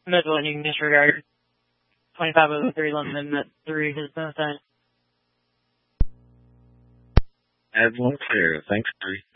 That's one you can disregard. 2503 London at 3 has been assigned. Admiral clear. Thanks, 3.